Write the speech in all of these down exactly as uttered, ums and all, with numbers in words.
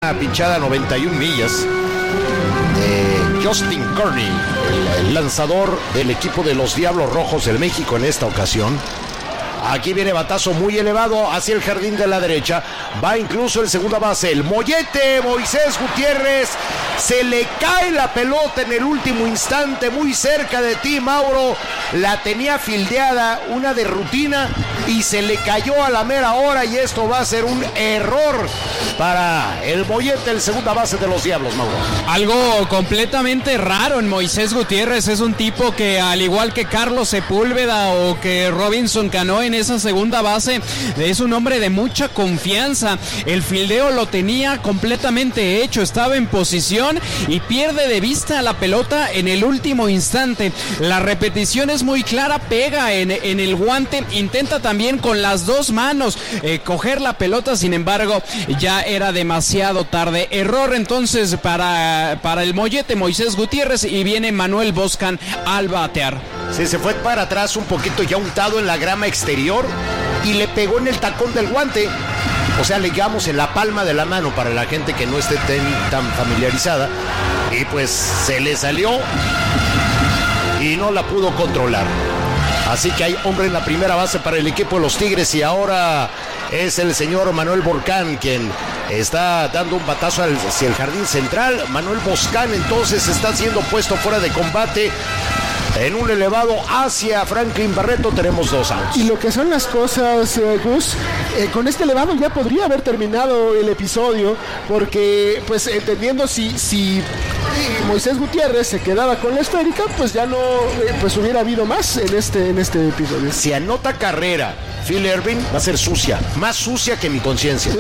una pinchada a noventa y una millas de Justin Kearney, el, el lanzador del equipo de los Diablos Rojos del México en esta ocasión. Aquí viene batazo muy elevado hacia el jardín de la derecha. Va incluso el segunda base, el mollete Moisés Gutiérrez. Se le cae la pelota en el último instante, muy cerca de ti, Mauro. La tenía fildeada, una de rutina, y se le cayó a la mera hora. Y esto va a ser un error para el mollete, el segunda base de los Diablos, Mauro. Algo completamente raro en Moisés Gutiérrez. Es un tipo que, al igual que Carlos Sepúlveda o que Robinson Cano en esa segunda base, es un hombre de mucha confianza. El fildeo lo tenía completamente hecho, estaba en posición y pierde de vista la pelota en el último instante. La repetición es muy clara, pega en, en el guante, intenta también con las dos manos eh, coger la pelota, sin embargo ya era demasiado tarde. Error entonces para, para el mollete Moisés Gutiérrez, y viene Manuel Boscan al batear. Sí, se fue para atrás un poquito ya untado en la grama exterior y le pegó en el tacón del guante. O sea, digamos en la palma de la mano para la gente que no esté tan, tan familiarizada. Y pues se le salió y no la pudo controlar. Así que hay hombre en la primera base para el equipo de los Tigres, y ahora es el señor Manuel Volcán quien está dando un batazo hacia el jardín central. Manuel Boscan entonces está siendo puesto fuera de combate. En un elevado hacia Franklin Barreto tenemos dos outs. Y lo que son las cosas, eh, Gus, eh, con este elevado ya podría haber terminado el episodio, porque pues entendiendo si, si Moisés Gutiérrez se quedaba con la esférica, pues ya no eh, pues hubiera habido más en este, en este episodio. Si anota carrera Phil Ervin, va a ser sucia, más sucia que mi conciencia.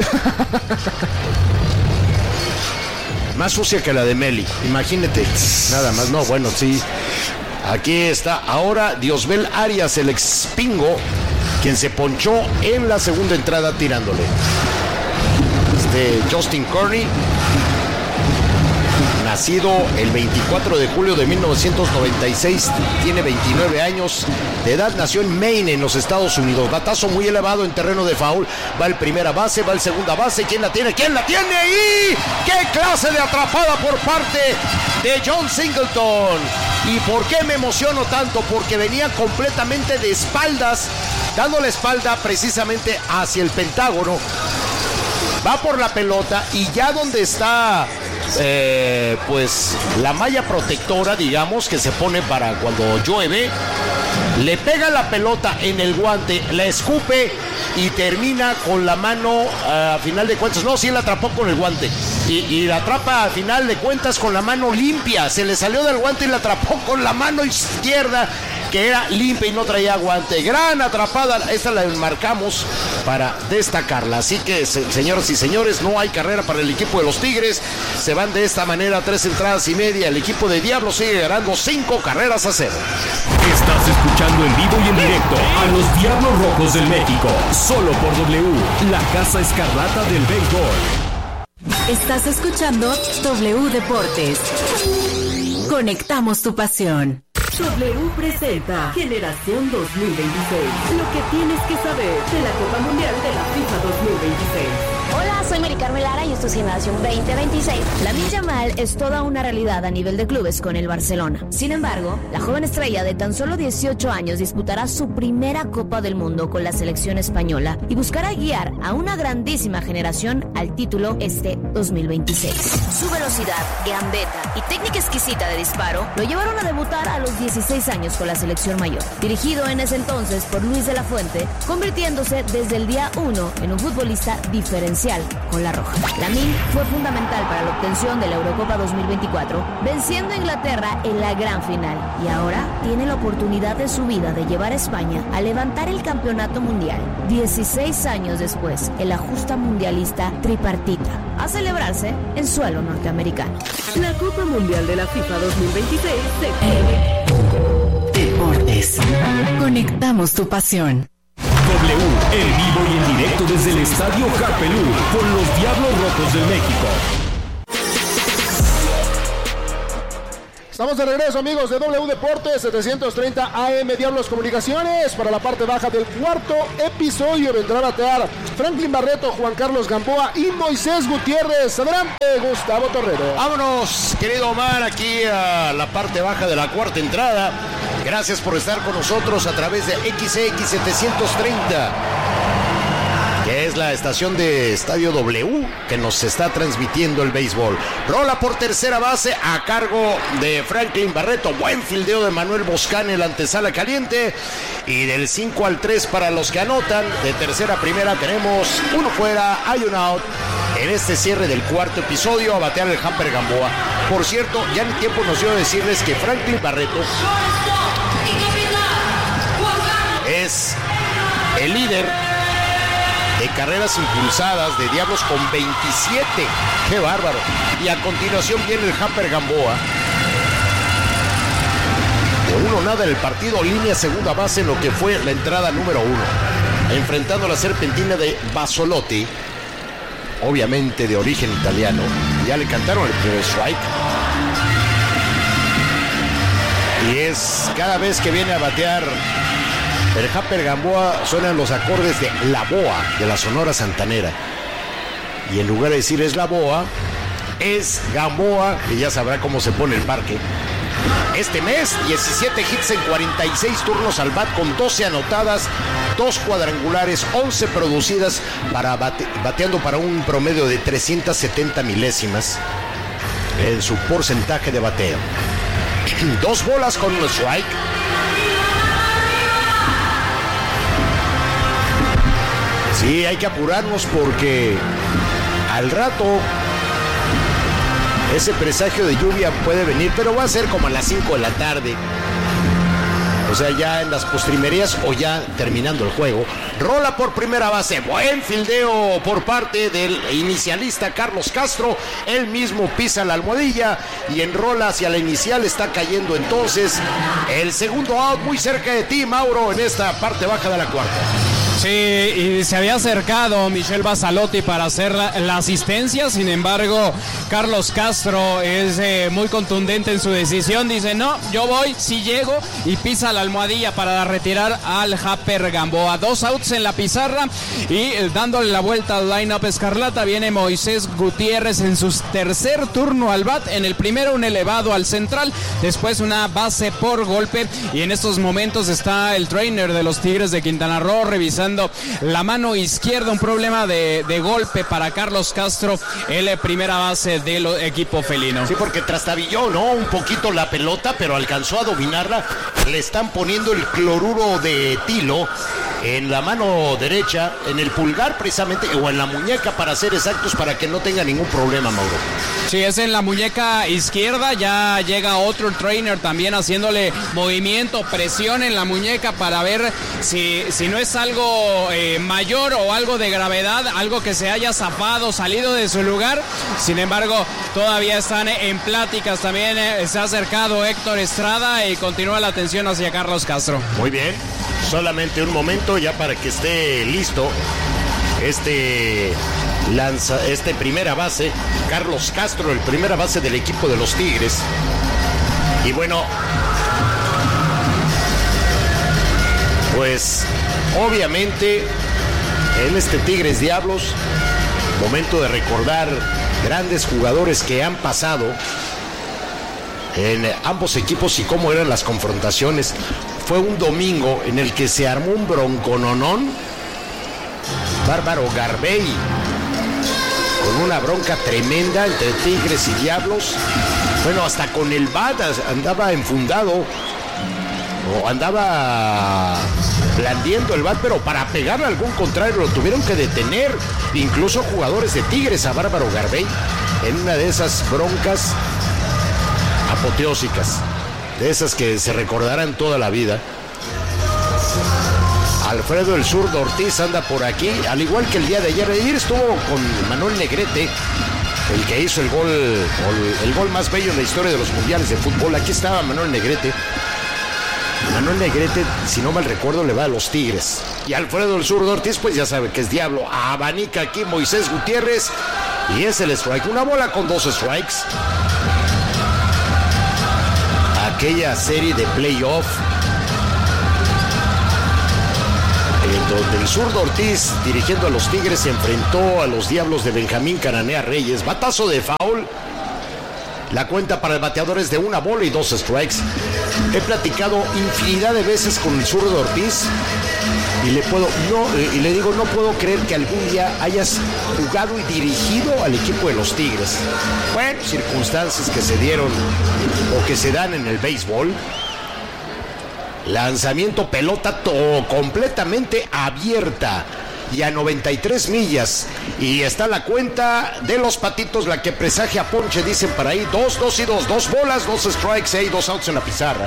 Más sucia que la de Meli, imagínate. Nada más, no, bueno, sí. Aquí está ahora Diosbel Arias, el expingo, quien se ponchó en la segunda entrada tirándole. Este Justin Kearney, nacido el veinticuatro de julio de mil novecientos noventa y seis, tiene veintinueve años de edad, nació en Maine, en los Estados Unidos. Batazo muy elevado en terreno de foul, va el primera base, va el segunda base. ¿Quién la tiene? ¿Quién la tiene? ¡Y qué clase de atrapada por parte de John Singleton! ¿Y por qué me emociono tanto? Porque venía completamente de espaldas, dando la espalda precisamente hacia el Pentágono. Va por la pelota y ya donde está eh, pues la malla protectora, digamos, que se pone para cuando llueve, le pega la pelota en el guante, la escupe y termina con la mano uh, a final de cuentas. No, sí la atrapó con el guante y, y la atrapa a final de cuentas con la mano limpia. Se le salió del guante y la atrapó con la mano izquierda, que era limpia y no traía guante. Gran atrapada, esta la enmarcamos para destacarla. Así que, se, señoras y señores, no hay carrera para el equipo de los Tigres. Se van de esta manera, tres entradas y media. El equipo de Diablos sigue ganando cinco carreras a cero. Estás escuchando en vivo y en directo a los Diablos Rojos del México, solo por W, la Casa Escarlata del béisbol. Estás escuchando W Deportes. Conectamos tu pasión. W presenta Generación dos mil veintiséis. Lo que tienes que saber de la Copa Mundial de la FIFA dos mil veintiséis. Hola, soy Mari Carmen Lara y esto es Generación veinte veintiséis. Lamine Yamal es toda una realidad a nivel de clubes con el Barcelona. Sin embargo, la joven estrella de tan solo dieciocho años disputará su primera Copa del Mundo con la selección española y buscará guiar a una grandísima generación al título este dos mil veintiséis. Su velocidad, gambeta y técnica exquisita de disparo lo llevaron a debutar a los dieciséis años con la selección mayor, dirigido en ese entonces por Luis de la Fuente, convirtiéndose desde el día uno en un futbolista diferencial con la roja. Lamine fue fundamental para la obtención de la Eurocopa dos mil veinticuatro, venciendo a Inglaterra en la gran final, y ahora tiene la oportunidad de su vida de llevar a España a levantar el campeonato mundial. dieciséis años después, en la justa mundialista tripartita, a celebrarse en suelo norteamericano. La Copa Mundial de la FIFA dos mil veintiséis se Deportes. Conectamos tu pasión. W, en vivo y en directo desde el Estadio Japelú, con los Diablos Rojos de México. Estamos de regreso, amigos de W Deportes, setecientos treinta A M Diablos Comunicaciones. Para la parte baja del cuarto episodio vendrá a batear Franklin Barreto, Juan Carlos Gamboa y Moisés Gutiérrez. Adelante, Gustavo Torrero. Vámonos, querido Omar, aquí a la parte baja de la cuarta entrada. Gracias por estar con nosotros a través de X X setecientos treinta. Que es la estación de Estadio W que nos está transmitiendo el béisbol. Rola por tercera base a cargo de Franklin Barreto. Buen fildeo de Manuel Boscán en la antesala caliente. Y del cinco al tres para los que anotan. De tercera a primera tenemos uno fuera, hay un out. En este cierre del cuarto episodio a batear el Hamper Gamboa. Por cierto, ya en el tiempo nos dio a decirles que Franklin Barreto es el líder de carreras impulsadas de Diablos con veintisiete. ¡Qué bárbaro! Y a continuación viene el Hamper Gamboa. De uno nada en el partido, línea segunda base en lo que fue la entrada número uno. Enfrentando a la serpentina de Basolotti, obviamente de origen italiano. Ya le cantaron el primer strike. Y es cada vez que viene a batear el Hamper Gamboa, suenan los acordes de La Boa, de la Sonora Santanera. Y en lugar de decir es La Boa, es Gamboa, y ya sabrá cómo se pone el parque. Este mes, diecisiete hits en cuarenta y seis turnos al bat, con doce anotadas, dos cuadrangulares, once producidas, para bate, bateando para un promedio de trescientas setenta milésimas en su porcentaje de bateo. Dos bolas con un strike. Sí, hay que apurarnos porque al rato ese presagio de lluvia puede venir, pero va a ser como a las cinco de la tarde. O sea, ya en las postrimerías o ya terminando el juego. Rola por primera base. Buen fildeo por parte del inicialista Carlos Castro. Él mismo pisa la almohadilla y enrola hacia la inicial. Está cayendo entonces el segundo out muy cerca de ti, Mauro, en esta parte baja de la cuarta. Sí, y se había acercado Michel Basalotti para hacer la, la asistencia. Sin embargo, Carlos Castro es eh, muy contundente en su decisión. Dice, no, yo voy, si llego, y pisa la almohadilla para retirar al Hamper Gamboa. Dos outs en la pizarra y eh, dándole la vuelta al line-up escarlata viene Moisés Gutiérrez en su tercer turno al bat. En el primero un elevado al central, después una base por golpe, y en estos momentos está el trainer de los Tigres de Quintana Roo revisando la mano izquierda, un problema de, de golpe para Carlos Castro, el primera base del equipo felino. Sí, porque trastabilló, ¿no? Un poquito la pelota, pero alcanzó a dominarla. Le están poniendo el cloruro de etilo en la mano derecha, en el pulgar precisamente, o en la muñeca para ser exactos, para que no tenga ningún problema, Mauro. Sí, es en la muñeca izquierda. Ya llega otro trainer también haciéndole movimiento, presión en la muñeca para ver si, si no es algo eh, mayor o algo de gravedad, algo que se haya zafado, salido de su lugar. Sin embargo, todavía están en pláticas. También eh, se ha acercado Héctor Estrada y continúa la atención hacia Carlos Castro. Muy bien, solamente un momento ya para que esté listo este lanza, este primera base, Carlos Castro, el primera base del equipo de los Tigres. Y bueno, pues obviamente en este Tigres Diablos, momento de recordar grandes jugadores que han pasado en ambos equipos y cómo eran las confrontaciones. Fue un domingo en el que se armó un broncononón. Bárbaro Garbey con una bronca tremenda entre Tigres y Diablos. Bueno, hasta con el bat andaba enfundado, o andaba blandiendo el bat, pero para pegarle a algún contrario lo tuvieron que detener, incluso jugadores de Tigres, a Bárbaro Garbey, en una de esas broncas apoteósicas, de esas que se recordarán toda la vida. Alfredo el Zurdo Ortiz anda por aquí, al igual que el día de ayer. Ayer estuvo con Manuel Negrete, el que hizo el gol, el, el gol más bello en la historia de los mundiales de fútbol. Aquí estaba Manuel Negrete. Manuel Negrete, si no mal recuerdo, le va a los Tigres. Y Alfredo el Zurdo Ortiz, pues ya sabe que es Diablo. Abanica aquí Moisés Gutiérrez y es el strike. Una bola con dos strikes. aquella serie de playoff en donde el zurdo Ortiz, dirigiendo a los Tigres, se enfrentó a los Diablos de Benjamín Cananea Reyes. Batazo de foul. La cuenta para el bateador es de una bola y dos strikes. He platicado infinidad de veces con el zurdo Ortiz y le puedo no y le digo no puedo creer que algún día hayas jugado y dirigido al equipo de los Tigres. Bueno, circunstancias que se dieron o que se dan en el béisbol. Lanzamiento, pelota to- completamente abierta y a noventa y tres millas. Y está la cuenta de los Patitos, la que presagia ponche, dicen para ahí. Dos, dos y dos. Dos bolas, dos strikes, hay dos outs en la pizarra.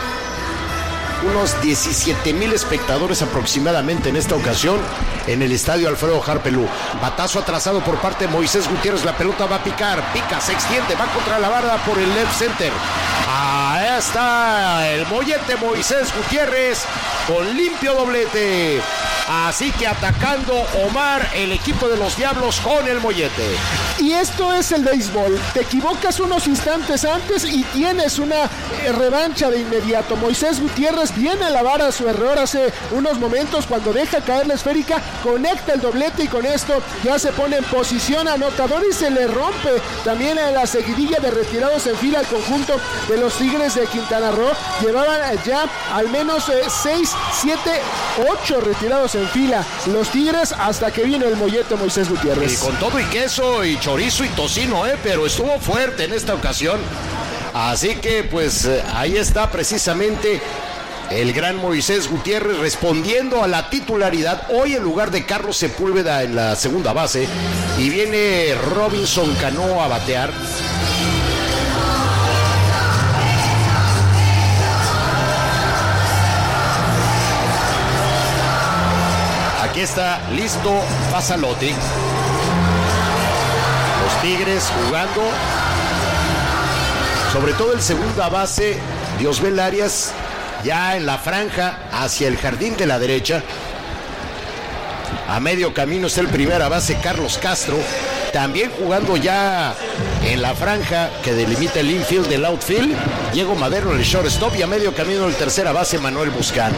Unos diecisiete mil espectadores aproximadamente en esta ocasión en el estadio Alfredo Harpelú. Batazo atrasado por parte de Moisés Gutiérrez. La pelota va a picar, pica, se extiende, va contra la barra por el left center. Ahí está el mollete Moisés Gutiérrez con limpio doblete. Así que atacando Omar, el equipo de los Diablos con el mollete. Y esto es el béisbol. Te equivocas unos instantes antes y tienes una eh, revancha de inmediato. Moisés Gutiérrez viene a lavar a su error hace unos momentos cuando deja caer la esférica, conecta el doblete y con esto ya se pone en posición anotador y se le rompe también en la seguidilla de retirados en fila al conjunto de los Tigres de Quintana Roo. Llevaban ya al menos seis, siete, ocho retirados en fila los Tigres hasta que viene el mollete Moisés Gutiérrez. Y con todo y queso y chorizo y tocino, eh, pero estuvo fuerte en esta ocasión. Así que pues eh, ahí está precisamente el gran Moisés Gutiérrez respondiendo a la titularidad hoy en lugar de Carlos Sepúlveda en la segunda base. Y viene Robinson Cano a batear. Aquí está listo Pasalotti. Los Tigres jugando. Sobre todo el segunda base, Diosbel Arias, ya en la franja hacia el jardín de la derecha. A medio camino está el primera base, Carlos Castro. También jugando ya en la franja que delimita el infield del outfield, Diego Madero en el shortstop. Y a medio camino el tercera base, Manuel Buscán.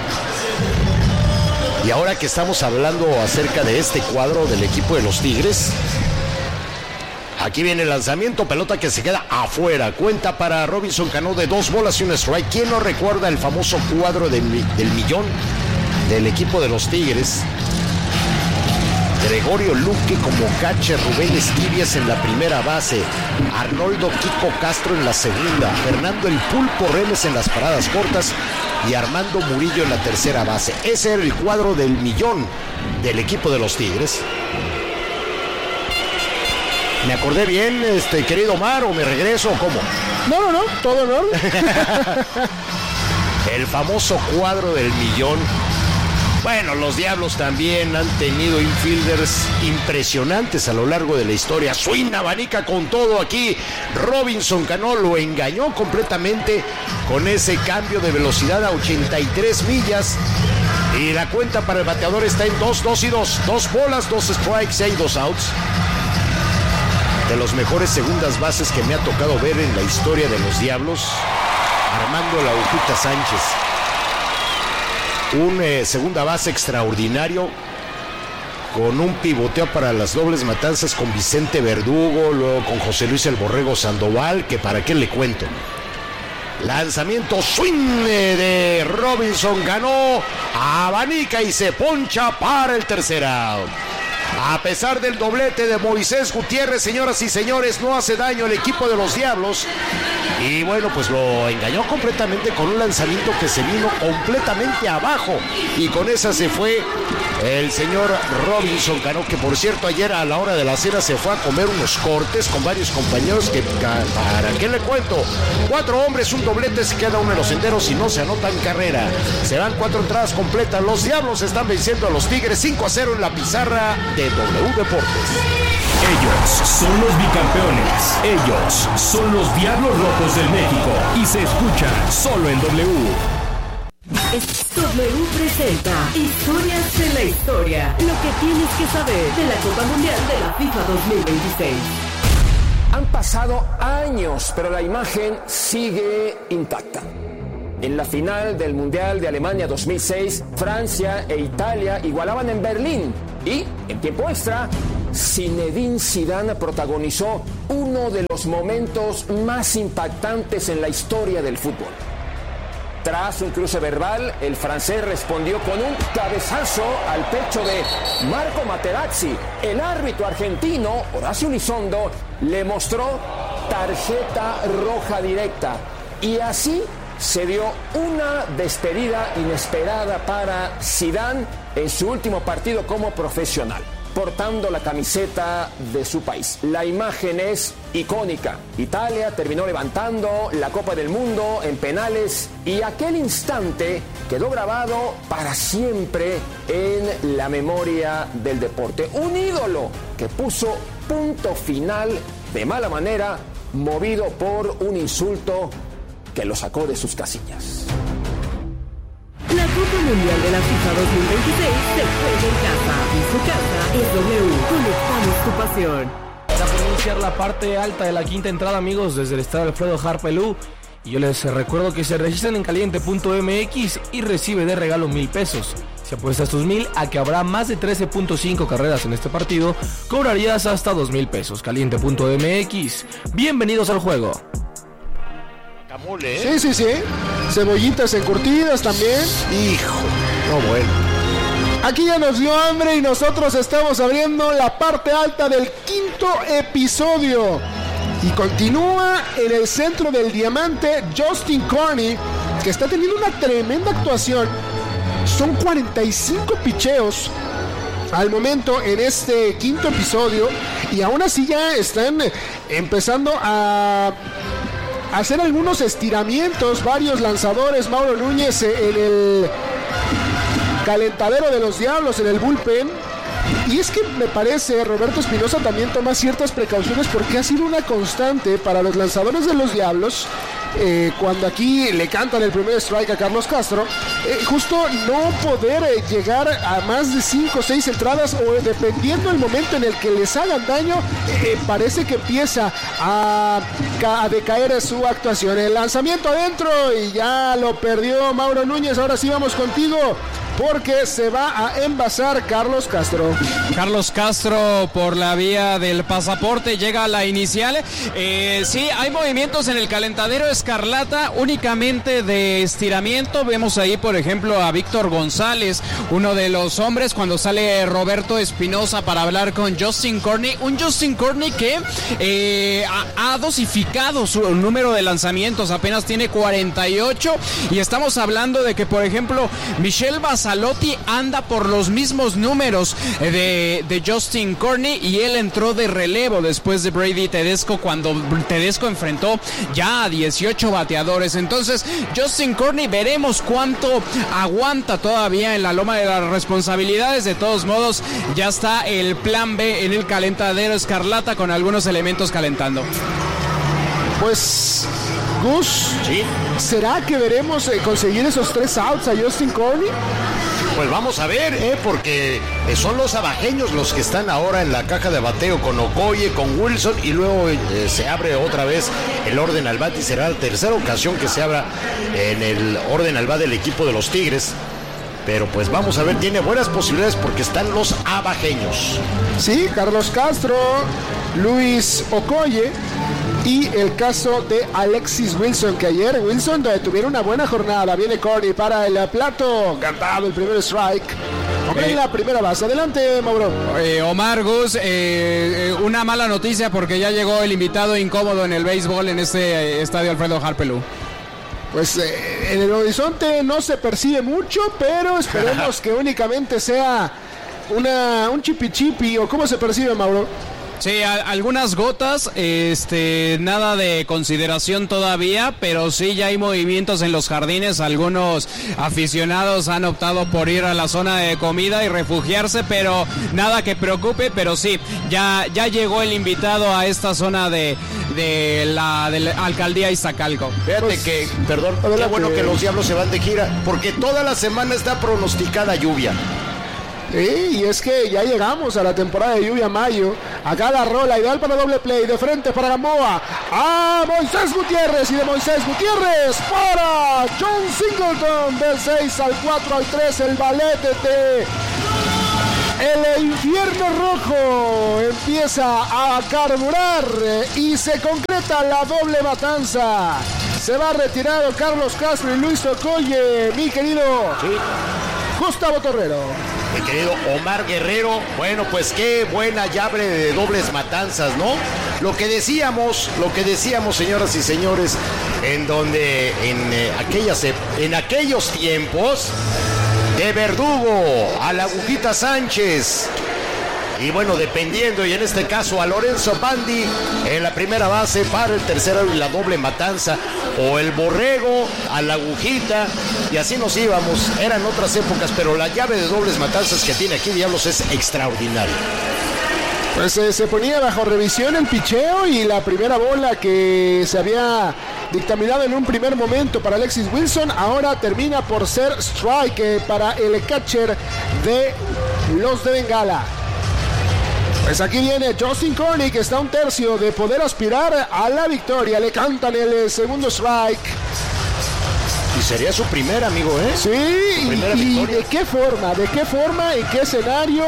Y ahora que estamos hablando acerca de este cuadro del equipo de los Tigres, aquí viene el lanzamiento, pelota que se queda afuera. Cuenta para Robinson Cano de dos bolas y un strike. ¿Quién no recuerda el famoso cuadro del, del millón del equipo de los Tigres? Gregorio Luque como catcher, Rubén Esquivias en la primera base, Arnoldo Kiko Castro en la segunda, Fernando El Pulpo Remes en las paradas cortas y Armando Murillo en la tercera base. Ese era el cuadro del millón del equipo de los Tigres. ¿Me acordé bien, este querido Omar, o me regreso o cómo? No, no, no, todo no. El famoso cuadro del millón. Bueno, los Diablos también han tenido infielders impresionantes a lo largo de la historia. Swing abanica con todo aquí. Robinson Cano lo engañó completamente con ese cambio de velocidad a ochenta y tres millas. Y la cuenta para el bateador está en dos, dos y dos. Dos bolas, dos strikes, hay dos outs. De los mejores segundas bases que me ha tocado ver en la historia de los Diablos, Armando La Agujita Sánchez. Un eh, segunda base extraordinario con un pivoteo para las dobles matanzas con Vicente Verdugo, luego con José Luis El Borrego Sandoval, que para qué le cuento. Lanzamiento swing de Robinson, ganó, abanica y se poncha para el tercer out. A pesar del doblete de Moisés Gutiérrez, señoras y señores, no hace daño el equipo de los Diablos. Y bueno, pues lo engañó completamente con un lanzamiento que se vino completamente abajo. Y con esa se fue el señor Robinson Cano, que por cierto ayer a la hora de la cena se fue a comer unos cortes con varios compañeros que, ¿para qué le cuento? Cuatro hombres, un doblete, se queda uno de los senderos y no se anota en carrera. Se van cuatro entradas completas. Los Diablos están venciendo a los Tigres cinco a cero en la pizarra de W Deportes. Ellos son los bicampeones. Ellos son los Diablos Rojos del México. Y se escuchan solo en W. W presenta Historias de la Historia. Lo que tienes que saber de la Copa Mundial de la FIFA dos mil veintiséis. Han pasado años, pero la imagen sigue intacta. En la final del Mundial de Alemania dos mil seis, Francia e Italia igualaban en Berlín y, en tiempo extra, Zinedine Zidane protagonizó uno de los momentos más impactantes en la historia del fútbol. Tras un cruce verbal, el francés respondió con un cabezazo al pecho de Marco Materazzi. El árbitro argentino, Horacio Elizondo, le mostró tarjeta roja directa. Y así se dio una despedida inesperada para Zidane en su último partido como profesional, portando la camiseta de su país. La imagen es icónica. Italia terminó levantando la Copa del Mundo en penales y aquel instante quedó grabado para siempre en la memoria del deporte. Un ídolo que puso punto final de mala manera, movido por un insulto que lo sacó de sus casillas. La Copa Mundial de la FIFA dos mil veintiséis se juega en casa y su casa es W. Conectamos tu pasión. Está por iniciar la parte alta de la quinta entrada, amigos, desde el estadio Alfredo Harpelú. Y yo les recuerdo que se registran en caliente punto m x y recibe de regalo mil pesos. Si apuestas tus mil a que habrá más de trece punto cinco carreras en este partido, cobrarías hasta dos mil pesos. caliente punto m x. Bienvenidos al juego. Camule, Sí, ¿eh? sí, sí. Cebollitas encurtidas también. Hijo, no bueno. Aquí ya nos dio hambre y nosotros estamos abriendo la parte alta del quinto episodio. Y continúa en el centro del diamante Justin Corney, que está teniendo una tremenda actuación. Son cuarenta y cinco picheos al momento en este quinto episodio. Y aún así ya están empezando a hacer algunos estiramientos. Varios lanzadores. Mauro Núñez en el calentadero de los Diablos, en el bullpen. Y es que me parece, Roberto Espinosa también toma ciertas precauciones porque ha sido una constante para los lanzadores de los Diablos. Eh, cuando aquí le cantan el primer strike a Carlos Castro, eh, justo no poder eh, llegar a más de cinco o seis entradas, o eh, dependiendo del momento en el que les hagan daño, eh, parece que empieza a, a decaer su actuación. El lanzamiento adentro y ya lo perdió Mauro Núñez. Ahora sí vamos contigo, porque se va a envasar Carlos Castro. Carlos Castro por la vía del pasaporte llega a la inicial. Eh, sí, hay movimientos en el calentadero escarlata, únicamente de estiramiento. Vemos ahí, por ejemplo, a Víctor González, uno de los hombres, cuando sale Roberto Espinosa para hablar con Justin Corney. Un Justin Corney que eh, ha, ha dosificado su número de lanzamientos, apenas tiene cuarenta y ocho. Y estamos hablando de que, por ejemplo, Michel Basalotti anda por los mismos números de, de Justin Corney, y él entró de relevo después de Brady Tedesco, cuando Tedesco enfrentó ya a dieciocho bateadores. Entonces Justin Corney, veremos cuánto aguanta todavía en la loma de las responsabilidades. De todos modos, ya está el plan B en el calentadero escarlata, con algunos elementos calentando. Pues, Gus, ¿sí? ¿Será que veremos eh, conseguir esos tres outs a Justin Corney? Pues vamos a ver, ¿eh? Porque son los abajeños los que están ahora en la caja de bateo, con Okoye, con Wilson, y luego eh, se abre otra vez el orden al bate, y será la tercera ocasión que se abra en el orden al bate del equipo de los Tigres. Pero pues vamos a ver, tiene buenas posibilidades porque están los abajeños. Sí, Carlos Castro, Luis Okoye y el caso de Alexis Wilson, que ayer Wilson tuvieron una buena jornada. Viene Corney para el plato, cantado el primer strike. Hombre, en la primera base. Adelante, Mauro. Eh, Omar, Gus, eh, eh, una mala noticia porque ya llegó el invitado incómodo en el béisbol en este eh, estadio Alfredo Harpelú. Pues eh, en el horizonte no se percibe mucho, pero esperemos que únicamente sea una, un chipi chipi. ¿O cómo se percibe, Mauro? Sí, a, algunas gotas, este, nada de consideración todavía, pero sí ya hay movimientos en los jardines. Algunos aficionados han optado por ir a la zona de comida y refugiarse, pero nada que preocupe. Pero sí, ya, ya llegó el invitado a esta zona de, de, la, de la alcaldía Iztacalco. Fíjate Pues, que, perdón, qué bueno que los Diablos se van de gira, porque toda la semana está pronosticada lluvia. Sí, y es que ya llegamos a la temporada de lluvia mayo. Acá la rola ideal para doble play. De frente para Gamboa. A Moisés Gutiérrez. Y de Moisés Gutiérrez para John Singleton. Del seis al cuatro al tres. El ballet de el infierno rojo empieza a carburar. Y se concreta la doble matanza. Se va retirado Carlos Castro y Luis Ocolle. Mi querido sí. Gustavo Torrero. Mi querido Omar Guerrero, bueno, pues qué buena llave de dobles matanzas, ¿no? Lo que decíamos, lo que decíamos, señoras y señores, en donde en, eh, aquellas, en aquellos tiempos, de Verdugo a la Agujita Sánchez, y bueno, dependiendo, y en este caso a Lorenzo Bandi en la primera base para el tercero y la doble matanza, o el Borrego a la Agujita, y así nos íbamos. Eran otras épocas, pero la llave de dobles matanzas que tiene aquí Diablos es extraordinaria. Pues eh, se ponía bajo revisión el picheo, y la primera bola que se había dictaminado en un primer momento para Alexis Wilson ahora termina por ser strike eh, para el catcher de los de Bengala. Pues aquí viene Justin Corney, que está a un tercio de poder aspirar a la victoria. Le cantan el segundo strike. Y sería su primer, amigo, ¿eh? Sí, y, y de qué forma, de qué forma, en qué escenario.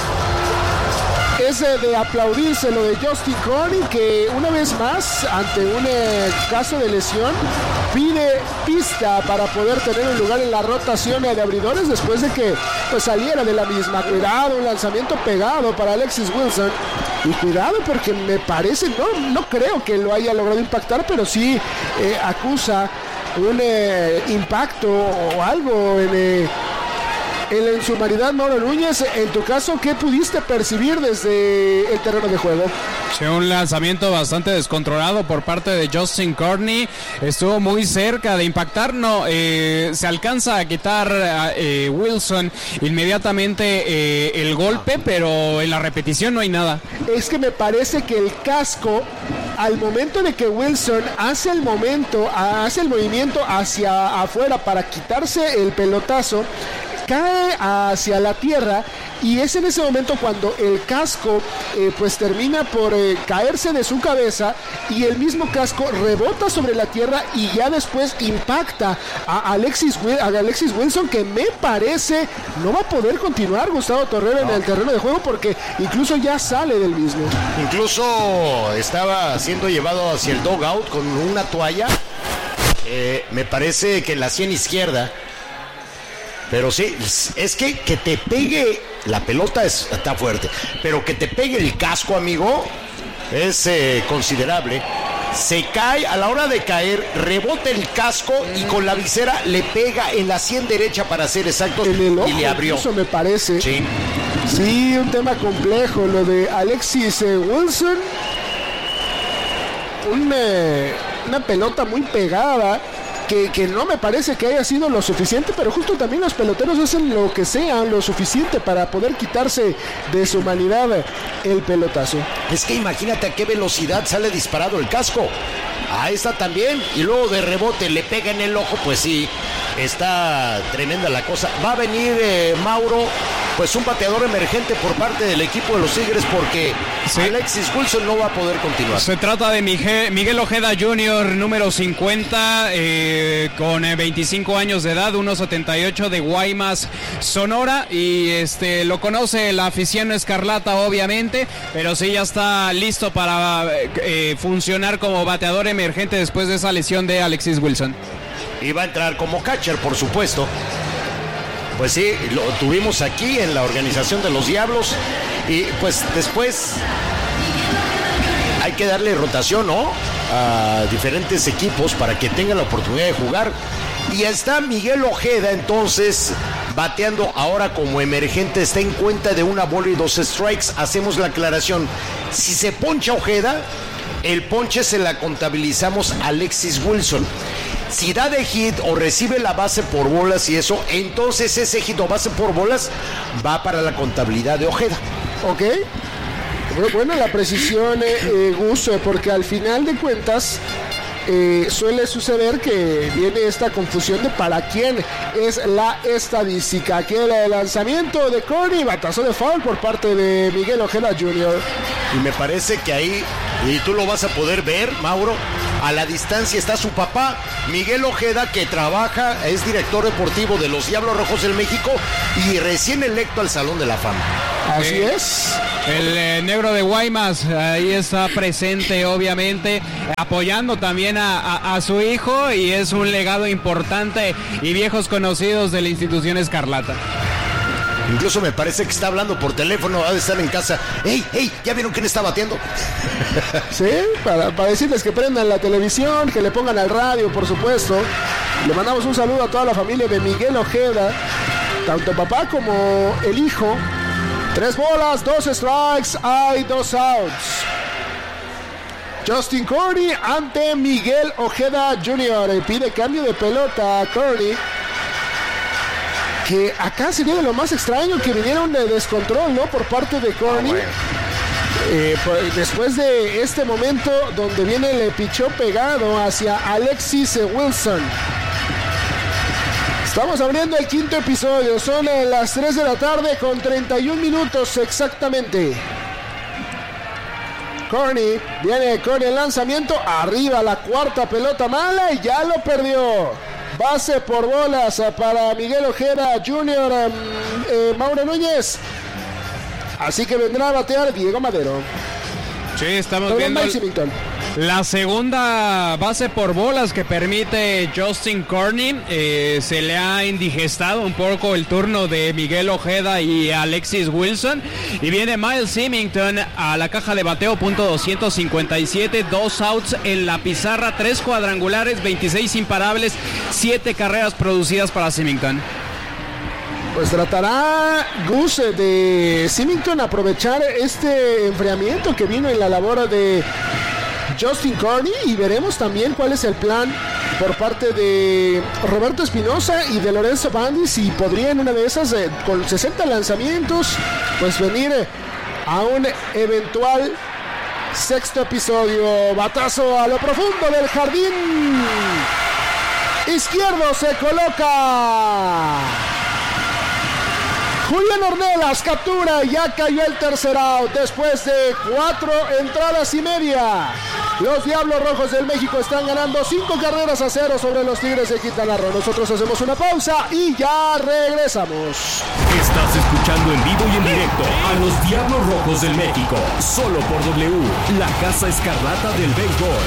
Es de aplaudirse lo de Justin Corney, que una vez más, ante un eh, caso de lesión, pide pista para poder tener un lugar en la rotación de abridores después de que pues, saliera de la misma. Cuidado, un lanzamiento pegado para Alexis Wilson. Y cuidado porque me parece, no, no creo que lo haya logrado impactar, pero sí eh, acusa un eh, impacto o algo en... Eh, En la insumaridad, Mauro Núñez. En tu caso, ¿qué pudiste percibir desde el terreno de juego? Sí, un lanzamiento bastante descontrolado por parte de Justin Corney. Estuvo muy cerca de impactar. No, eh, se alcanza a quitar a eh, Wilson inmediatamente eh, el golpe, pero en la repetición no hay nada. Es que me parece que el casco, al momento de que Wilson hace el momento, hace el movimiento hacia afuera para quitarse el pelotazo, cae hacia la tierra, y es en ese momento cuando el casco eh, pues termina por eh, caerse de su cabeza, y el mismo casco rebota sobre la tierra y ya después impacta a Alexis, a Alexis Wilson, que me parece no va a poder continuar, Gustavo Torrero, no. en el terreno de juego, porque incluso ya sale del mismo. Incluso estaba siendo llevado hacia el dugout con una toalla, eh, me parece que en la sien izquierda. Pero sí, es que que te pegue la pelota es, está fuerte, pero que te pegue el casco, amigo, es eh, considerable. Se cae, a la hora de caer, rebota el casco y con la visera le pega en la sien derecha, para ser exacto, en el ojo, y le abrió. Eso me parece. Sí. Sí, un tema complejo, lo de Alexis eh, Wilson. Un, eh, una pelota muy pegada. Que, que no me parece que haya sido lo suficiente, pero justo también los peloteros hacen lo que sea, lo suficiente para poder quitarse de su humanidad el pelotazo. Es que imagínate a qué velocidad sale disparado el casco. A esta también, y luego de rebote le pega en el ojo, pues sí, está tremenda la cosa. Va a venir eh, Mauro, pues un bateador emergente por parte del equipo de los Tigres, porque sí. Alexis Wilson no va a poder continuar. Se trata de Miguel, Miguel Ojeda junior, número cincuenta, eh, con veinticinco años de edad, uno setenta y ocho, de Guaymas, Sonora, y este lo conoce la afición escarlata, obviamente, pero sí ya está listo para eh, funcionar como bateador emergente después de esa lesión de Alexis Wilson. Y va a entrar como catcher, por supuesto. Pues sí, lo tuvimos aquí en la organización de los Diablos, y pues después hay que darle rotación, ¿no?, a diferentes equipos para que tengan la oportunidad de jugar. Y está Miguel Ojeda entonces bateando ahora como emergente, está en cuenta de una bola y dos strikes. Hacemos la aclaración: si se poncha Ojeda, el ponche se la contabilizamos a Alexis Wilson. Si da de hit o recibe la base por bolas y eso, entonces ese hit o base por bolas va para la contabilidad de Ojeda. Ok. Bueno, la precisión, eh, eh, Gus, porque al final de cuentas, eh, suele suceder que viene esta confusión de para quién es la estadística. Aquí el lanzamiento de Corny, batazo de foul por parte de Miguel Ojeda junior Y me parece que ahí, y tú lo vas a poder ver, Mauro, a la distancia está su papá, Miguel Ojeda, que trabaja, es director deportivo de los Diablos Rojos del México y recién electo al Salón de la Fama. Así eh, es. El eh, negro de Guaymas, ahí está presente, obviamente, apoyando también a, a, a su hijo, y es un legado importante y viejos conocidos de la institución Escarlata. Incluso me parece que está hablando por teléfono, ha de estar en casa. ¡Ey, ey! ¿Ya vieron quién está bateando? Sí, para, para decirles que prendan la televisión, que le pongan al radio, por supuesto. Le mandamos un saludo a toda la familia de Miguel Ojeda, tanto papá como el hijo. Tres bolas, dos strikes, hay dos outs. Justin Corny ante Miguel Ojeda junior Pide cambio de pelota a Corny, que acá sería de lo más extraño que viniera un descontrol, ¿no? Por parte de Corny. Oh, bueno. eh, pues, después de este momento donde viene el pichó pegado hacia Alexis Wilson. Estamos abriendo el quinto episodio, son las tres de la tarde con treinta y un minutos exactamente. Corny, viene Corny el lanzamiento, arriba la cuarta pelota mala y ya lo perdió. Base por bolas para Miguel Ojeda junior eh, eh, Mauro Núñez. Así que vendrá a batear Diego Madero. Sí, estamos viendo el, la segunda base por bolas que permite Justin Corny. Eh, se le ha indigestado un poco el turno de Miguel Ojeda y Alexis Wilson. Y viene Miles Symington a la caja de bateo, punto doscientos cincuenta y siete. Dos outs en la pizarra, tres cuadrangulares, veintiséis imparables, siete carreras producidas para Symington. Pues tratará Gus de Symington aprovechar este enfriamiento que vino en la labor de Justin Corny, y veremos también cuál es el plan por parte de Roberto Espinosa y de Lorenzo Bandi, si podría en una de esas eh, con sesenta lanzamientos pues venir a un eventual sexto episodio. Batazo a lo profundo del jardín izquierdo, se coloca Julián Ornelas, captura, ya cayó el tercer out después de cuatro entradas y media. Los Diablos Rojos del México están ganando cinco carreras a cero sobre los Tigres de Quintana Roo. Nosotros hacemos una pausa y ya regresamos. Estás escuchando en vivo y en directo a los Diablos Rojos del México, solo por W, la Casa Escarlata del Béisbol.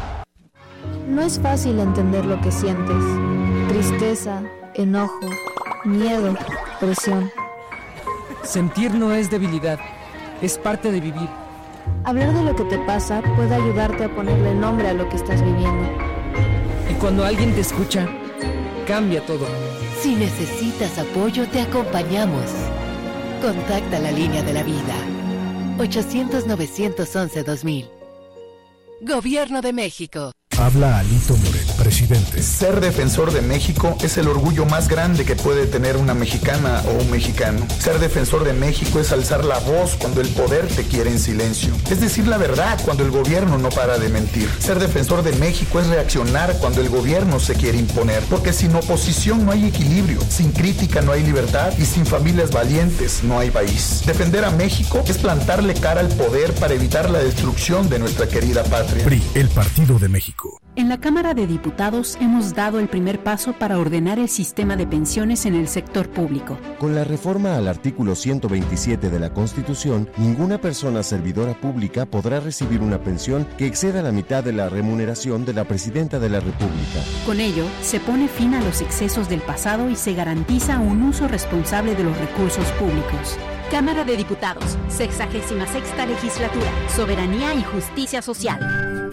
No es fácil entender lo que sientes. Tristeza, enojo, miedo, presión. Sentir no es debilidad, es parte de vivir. Hablar de lo que te pasa puede ayudarte a ponerle nombre a lo que estás viviendo. Y cuando alguien te escucha, cambia todo. Si necesitas apoyo, te acompañamos. Contacta la línea de la vida. ochocientos, novecientos once, dos mil. Gobierno de México. Habla Alito Moreno, presidente. Ser defensor de México es el orgullo más grande que puede tener una mexicana o un mexicano. Ser defensor de México es alzar la voz cuando el poder te quiere en silencio. Es decir la verdad cuando el gobierno no para de mentir. Ser defensor de México es reaccionar cuando el gobierno se quiere imponer. Porque sin oposición no hay equilibrio, sin crítica no hay libertad y sin familias valientes no hay país. Defender a México es plantarle cara al poder para evitar la destrucción de nuestra querida patria. P R I, el Partido de México. En la Cámara de Diputados hemos dado el primer paso para ordenar el sistema de pensiones en el sector público. Con la reforma al artículo ciento veintisiete de la Constitución, ninguna persona servidora pública podrá recibir una pensión que exceda la mitad de la remuneración de la Presidenta de la República. Con ello, se pone fin a los excesos del pasado y se garantiza un uso responsable de los recursos públicos. Cámara de Diputados, sexagésima sexta legislatura, soberanía y justicia social.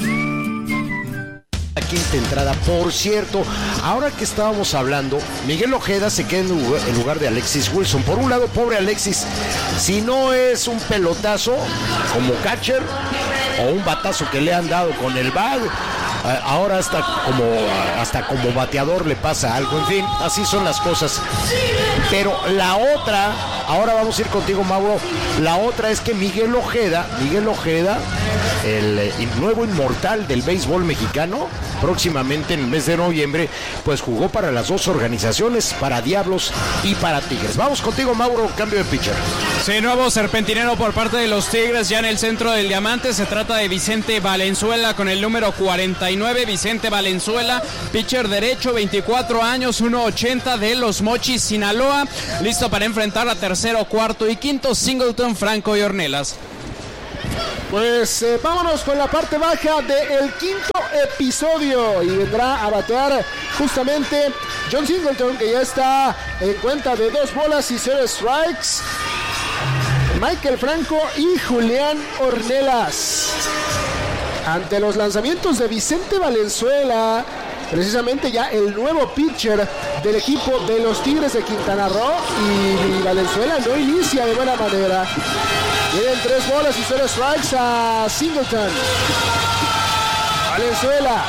Quinta entrada, por cierto, ahora que estábamos hablando, Miguel Ojeda se queda en lugar, en lugar de Alexis Wilson. Por un lado, pobre Alexis, si no es un pelotazo como catcher o un batazo que le han dado con el bat, ahora hasta como hasta como bateador le pasa algo. En fin, así son las cosas. Pero la otra, ahora vamos a ir contigo, Mauro, la otra es que Miguel Ojeda, Miguel Ojeda el eh, nuevo inmortal del béisbol mexicano, próximamente en el mes de noviembre, pues jugó para las dos organizaciones, para Diablos y para Tigres. Vamos contigo, Mauro, cambio de pitcher. Sí, nuevo serpentinero por parte de los Tigres, ya en el centro del diamante. Se trata de Vicente Valenzuela con el número cuarenta y nueve. Vicente Valenzuela, pitcher derecho, veinticuatro años, uno ochenta, de Los Mochis, Sinaloa, listo para enfrentar a tercero, cuarto y quinto, Singleton, Franco y Ornelas. Pues eh, vámonos con la parte baja del quinto episodio y vendrá a batear justamente John Singleton, que ya está en cuenta de dos bolas y cero strikes. Michael Franco y Julián Ornelas. Ante los lanzamientos de Vicente Valenzuela, precisamente ya el nuevo pitcher del equipo de los Tigres de Quintana Roo, y Valenzuela no inicia de buena manera. Tienen tres bolas y cero strikes a Singleton. Valenzuela,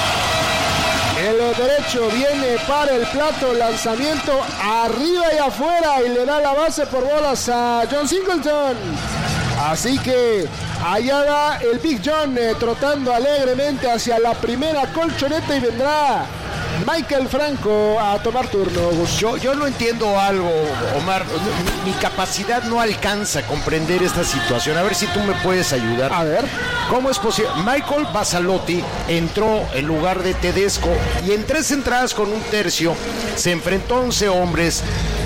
el derecho viene para el plato, lanzamiento arriba y afuera, y le da la base por bolas a John Singleton. Así que allá va el Big John eh, trotando alegremente hacia la primera colchoneta, y vendrá Michael Franco a tomar turno. Yo, yo no entiendo algo, Omar. Mi, mi capacidad no alcanza a comprender esta situación. A ver si tú me puedes ayudar. A ver. ¿Cómo es posible? Michael Basalotti entró en lugar de Tedesco, y en tres entradas con un tercio se enfrentó a once hombres.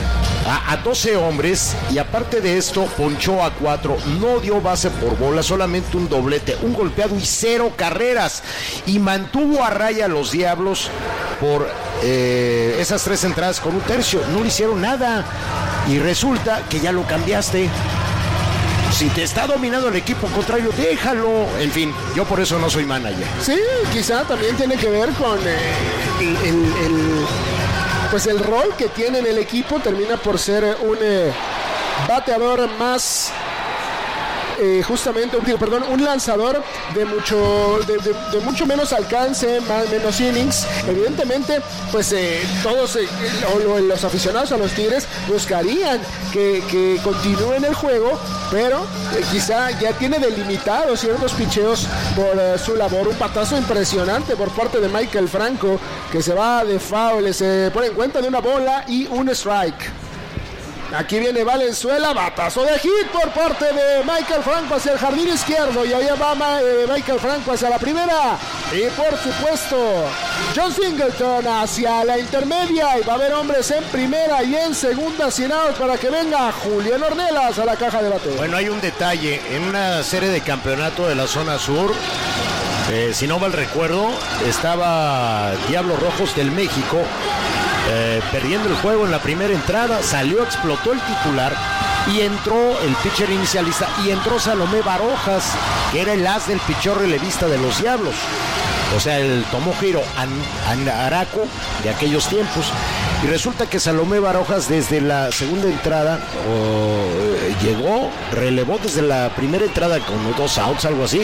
A, a doce hombres, y aparte de esto ponchó a cuatro, no dio base por bola, solamente un doblete, un golpeado y cero carreras, y mantuvo a raya a los Diablos por eh, esas tres entradas con un tercio. No le hicieron nada, y resulta que ya lo cambiaste. Si te está dominando el equipo contrario, déjalo. En fin, yo por eso no soy manager. Sí, quizá también tiene que ver con eh, el, el, el pues el rol que tiene en el equipo. Termina por ser un eh, bateador más eh, justamente, digo, perdón, un lanzador de mucho de, de, de mucho menos alcance, más, menos innings. Evidentemente, pues eh, todos eh, o, los aficionados a los Tigres buscarían que, que continúen el juego, pero eh, quizá ya tiene delimitados ciertos picheos por eh, su labor. Un patazo impresionante por parte de Michael Franco, que se va de foul, se pone en cuenta de una bola y un strike. Aquí viene Valenzuela, batazo de hit por parte de Michael Franco hacia el jardín izquierdo, y allá va eh, Michael Franco hacia la primera, y por supuesto John Singleton hacia la intermedia, y va a haber hombres en primera y en segunda sin out para que venga Julián Ornelas a la caja de bateo. Bueno, hay un detalle, en una serie de campeonato de la zona sur, eh, si no mal recuerdo, estaba Diablos Rojos del México Eh, perdiendo el juego en la primera entrada, salió, explotó el titular y entró el pitcher inicialista, y entró Salomé Barojas, que era el as del pitcher relevista de los Diablos, o sea, el Tomohiro Araco de aquellos tiempos. Y resulta que Salomé Barojas desde la segunda entrada oh, llegó, relevó desde la primera entrada con dos outs, algo así,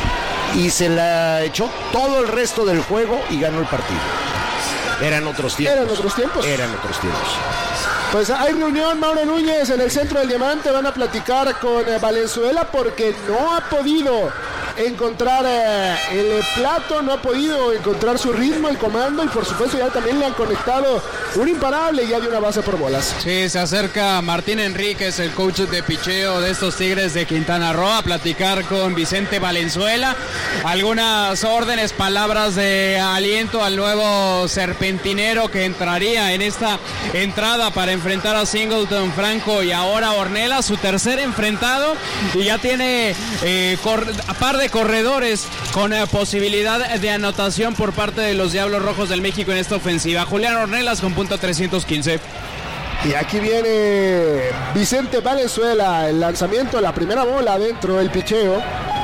y se la echó todo el resto del juego y ganó el partido. Eran otros tiempos. Eran otros tiempos. Eran otros tiempos. Pues hay reunión, Mauro Núñez, en el centro del diamante. Van a platicar con eh, Valenzuela, porque no ha podido encontrar eh, el plato, no ha podido encontrar su ritmo, el comando, y por supuesto ya también le han conectado un imparable ya de una base por bolas. Sí, se acerca Martín Enríquez, el coach de picheo de estos Tigres de Quintana Roo, a platicar con Vicente Valenzuela. Algunas órdenes, palabras de aliento al nuevo serpentinero que entraría en esta entrada para enfrentar a Singleton, Franco y ahora Ornelas, su tercer enfrentado, y ya tiene eh, cor- a par de corredores con eh, posibilidad de anotación por parte de los Diablos Rojos del México en esta ofensiva. Julián Ornelas con punto trescientos quince. Y aquí viene Vicente Valenzuela, el lanzamiento, la primera bola dentro del picheo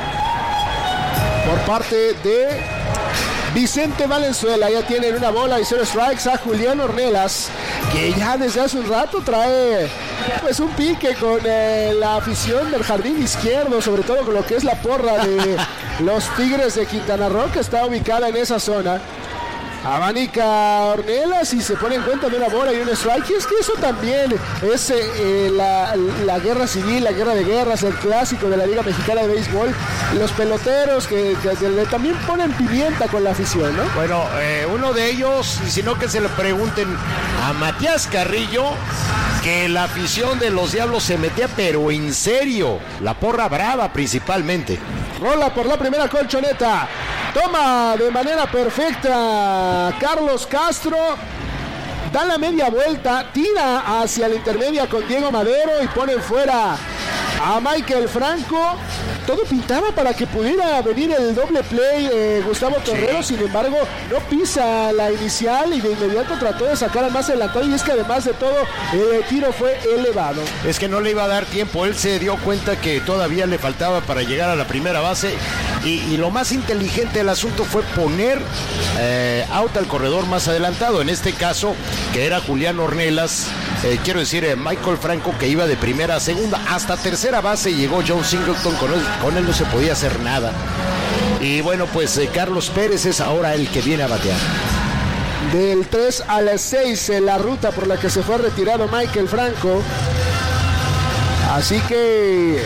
por parte de Vicente Valenzuela. Ya tienen una bola y cero strikes a Julián Ornelas, que ya desde hace un rato trae pues un pique con eh, la afición del jardín izquierdo, sobre todo con lo que es la porra de los Tigres de Quintana Roo, que está ubicada en esa zona. Abanica Ornelas y se pone en cuenta de una bola y un strike. Y es que eso también es eh, la, la guerra civil, la guerra de guerras, el clásico de la Liga Mexicana de Béisbol. Los peloteros que, que, que también ponen pimienta con la afición, ¿no? Bueno, eh, uno de ellos, y si no que se le pregunten a Matías Carrillo, que la afición de los Diablos se metía, pero en serio, la porra brava principalmente. Rola por la primera colchoneta. Toma de manera perfecta Carlos Castro. Da la media vuelta, tira hacia la intermedia con Diego Madero y pone fuera a Michael Franco. Todo pintaba para que pudiera venir el doble play eh, Gustavo Torrero, sí. Sin embargo no pisa la inicial y de inmediato trató de sacar al más adelantado, y es que además de todo el tiro fue elevado. Es que no le iba a dar tiempo, él se dio cuenta que todavía le faltaba para llegar a la primera base y, y lo más inteligente del asunto fue poner eh, out al corredor más adelantado, en este caso que era Julián Ornelas, eh, quiero decir eh, Michael Franco, que iba de primera a segunda, hasta tercera base llegó John Singleton, con él, con él no se podía hacer nada. Y bueno, pues eh, Carlos Pérez es ahora el que viene a batear. Del tres a las seis, eh, la ruta por la que se fue retirado Michael Franco. Así que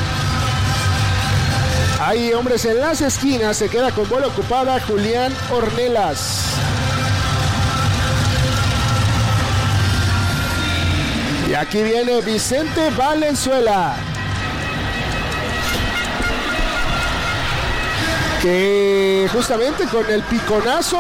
hay hombres en las esquinas, se queda con bola ocupada Julián Ornelas. Y aquí viene Vicente Valenzuela, que justamente con el piconazo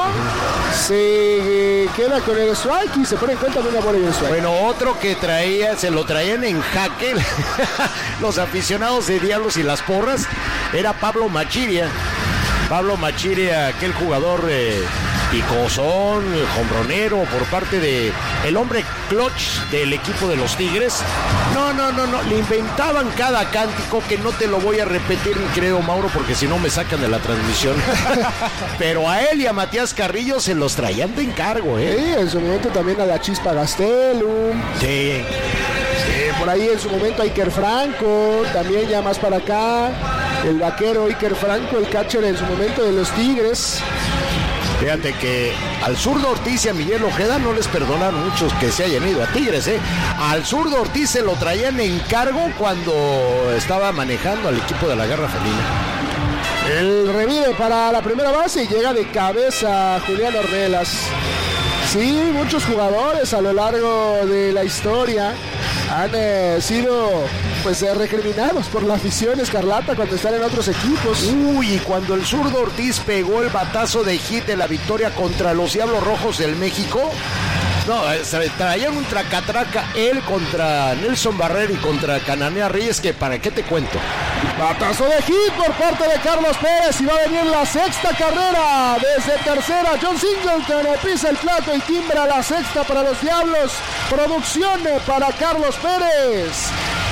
se queda con el strike y se pone en cuenta de una bola y un strike. Bueno, otro que traía, se lo traían en jaque los aficionados de Diablos y las porras, era Pablo Machiria. Pablo Machiria, aquel jugador eh, picosón, hombronero por parte de el hombre clutch del equipo de los Tigres. No, no, no, no, le inventaban cada cántico que no te lo voy a repetir, mi querido Mauro, porque si no me sacan de la transmisión. Pero a él y a Matías Carrillo se los traían de encargo, ¿eh? Sí, en su momento también a la Chispa Gastelum. Sí. Sí, por ahí en su momento a Iker Franco, también ya más para acá, el vaquero Iker Franco, el catcher en su momento de los Tigres. Fíjate que al zurdo Ortiz y a Miguel Ojeda no les perdonan muchos que se hayan ido a Tigres, ¿eh? Al zurdo Ortiz se lo traían en cargo cuando estaba manejando al equipo de la Garra Felina. El revive para la primera base y llega de cabeza Julián Ornelas. Sí, muchos jugadores a lo largo de la historia han eh, sido pues eh, recriminados por la afición escarlata cuando están en otros equipos. Uy, y cuando el zurdo Ortiz pegó el batazo de hit de la victoria contra los Diablos Rojos del México, no, se traían un tracatraca él contra Nelson Barrera y contra Cananea Reyes, que para qué te cuento. Batazo de hit por parte de Carlos Pérez y va a venir la sexta carrera desde tercera. John Singleton pisa el plato y timbra la sexta para los Diablos. Producción para Carlos Pérez.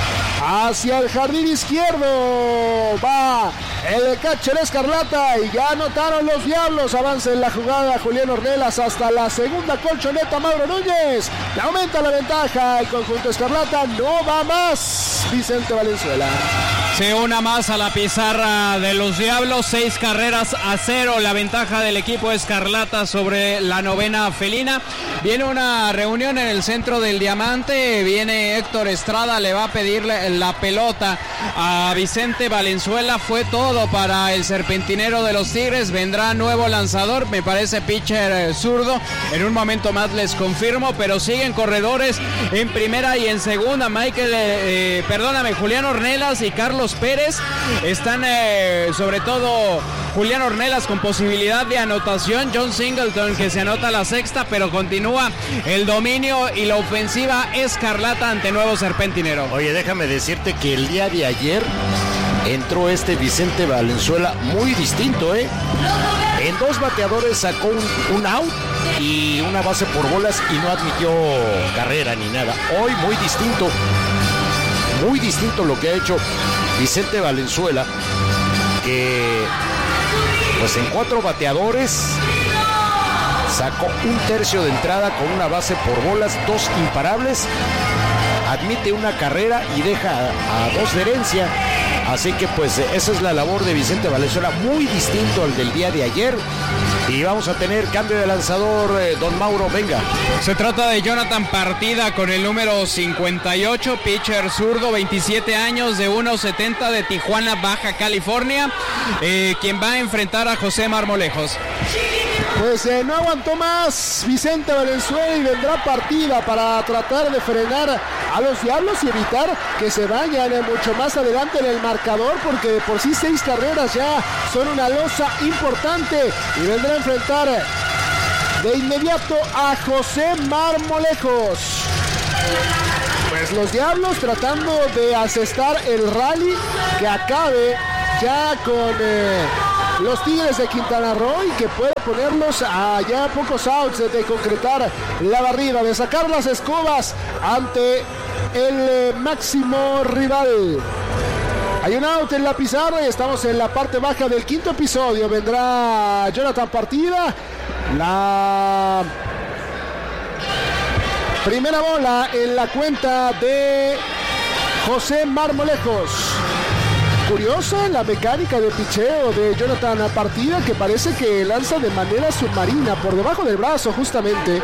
Hacia el jardín izquierdo va el catcher escarlata y ya anotaron los Diablos. Avanza en la jugada Julián Ornelas hasta la segunda colchoneta. Mauro Núñez le aumenta la ventaja. El conjunto escarlata no va más. Vicente Valenzuela. Se una más a la pizarra de los Diablos, seis carreras a cero, la ventaja del equipo escarlata sobre la novena felina. Viene una reunión en el centro del Diamante, viene Héctor Estrada, le va a pedir la pelota a Vicente Valenzuela. Fue todo para el serpentinero de los Tigres, vendrá nuevo lanzador, me parece pitcher zurdo, en un momento más les confirmo, pero siguen corredores en primera y en segunda. Michael, eh, perdóname, Julián Ornelas y Carlos Pérez están eh, sobre todo Julián Ornelas con posibilidad de anotación, John Singleton que se anota la sexta, pero continúa el dominio y la ofensiva escarlata ante nuevo serpentinero. Oye, déjame decirte que el día de ayer entró este Vicente Valenzuela muy distinto, ¿eh? En dos bateadores sacó un, un out y una base por bolas y no admitió carrera ni nada. Hoy muy distinto, muy distinto lo que ha hecho Vicente Valenzuela, que pues en cuatro bateadores sacó un tercio de entrada con una base por bolas, dos imparables, admite una carrera y deja a, a dos de herencia. Así que pues esa es la labor de Vicente Valenzuela, muy distinto al del día de ayer. Y vamos a tener cambio de lanzador, eh, don Mauro, venga. Se trata de Jonathan Partida con el número cincuenta y ocho, pitcher zurdo, veintisiete años, de uno setenta, de Tijuana, Baja California, eh, quien va a enfrentar a José Marmolejos. Pues eh, no aguantó más Vicente Valenzuela y vendrá Partida para tratar de frenar a los Diablos y evitar que se vayan eh, mucho más adelante en el marcador, porque de por sí seis carreras ya son una losa importante, y vendrá a enfrentar de inmediato a José Marmolejos. Pues los Diablos tratando de asestar el rally que acabe ya con eh, los Tigres de Quintana Roo y que pueda ponerlos a ya pocos outs de, de concretar la barrida, de sacar las escobas ante el eh, máximo rival. Hay un out en la pizarra y estamos en la parte baja del quinto episodio. Vendrá Jonathan Partida. La primera bola en la cuenta de José Marmolejos. Curiosa la mecánica de picheo de Jonathan Partida, que parece que lanza de manera submarina, por debajo del brazo justamente.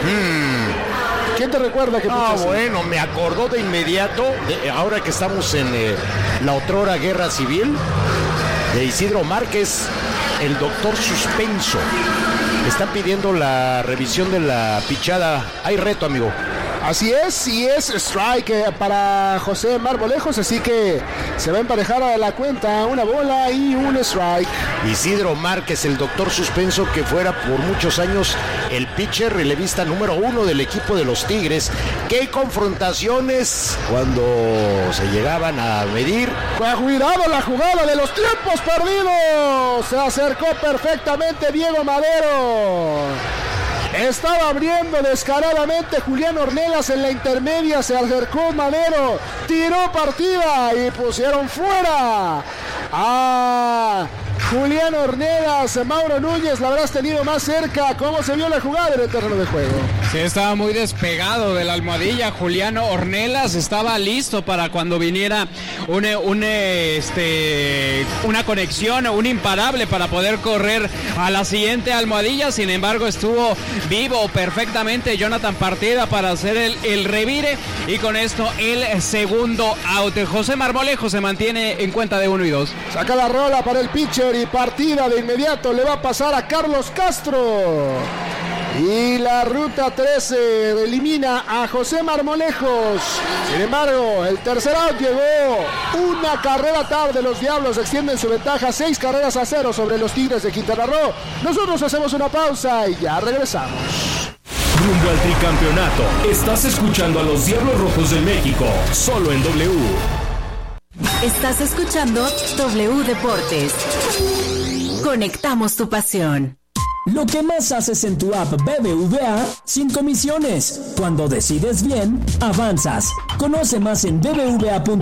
Mm. ¿Quién te recuerda que Ah, bueno, me acordó de inmediato, de, ahora que estamos en eh, la otrora guerra civil, de Isidro Márquez, el doctor Suspenso. Están pidiendo la revisión de la pichada. Hay reto, amigo. Así es, y es strike para José Marmolejos, así que se va a emparejar a la cuenta una bola y un strike. Isidro Márquez, el doctor Suspenso, que fuera por muchos años el pitcher relevista número uno del equipo de los Tigres. ¡Qué confrontaciones cuando se llegaban a medir! ¡Cuidado la jugada de los tiempos perdidos! Se acercó perfectamente Diego Madero. Estaba abriendo descaradamente Julián Ornelas en la intermedia, se acercó Madero, tiró Partida y pusieron fuera a Julián Ornelas. Mauro Núñez, la habrás tenido más cerca. ¿Cómo se vio la jugada en el terreno de juego? Sí, estaba muy despegado de la almohadilla. Julián Ornelas estaba listo para cuando viniera un, un, este, una conexión, un imparable para poder correr a la siguiente almohadilla. Sin embargo, estuvo vivo perfectamente Jonathan Partida para hacer el, el revire, y con esto el segundo out. José Marmolejos se mantiene en cuenta de uno y dos. Saca la rola para el pitcher y Partida de inmediato le va a pasar a Carlos Castro. Y la ruta trece elimina a José Marmolejos. Sin embargo, el tercer out llegó una carrera tarde. Los Diablos extienden su ventaja seis carreras a cero sobre los Tigres de Quintana Roo. Nosotros hacemos una pausa y ya regresamos. Rumbo al tricampeonato. Estás escuchando a los Diablos Rojos de México, solo en W. Estás escuchando W Deportes. Conectamos tu pasión. Lo que más haces en tu app B B V A sin comisiones. Cuando decides bien, avanzas. Conoce más en b b v a punto